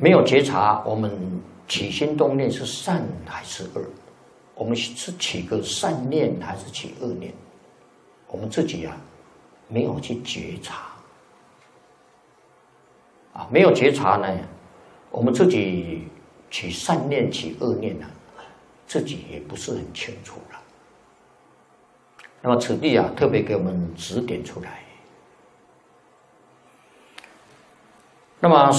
没有觉察，我们起心动念是善还是恶？我们是起个善念还是起恶念？我们自己没有去觉察没有觉察呢，我们自己起善念起恶念自己也不是很清楚了。那么此地特别给我们指点出来。那么